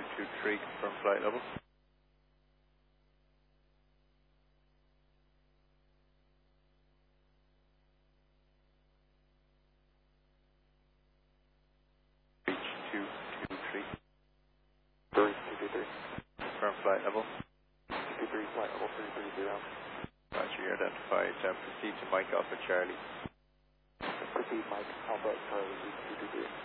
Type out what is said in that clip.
223, confirm flight level. Reach 223, Bird 223. confirm flight level. 223, flight level 330. Roger, you're identified. Proceed to Mike Alpha Charlie. Proceed Mike Alpha Charlie 223.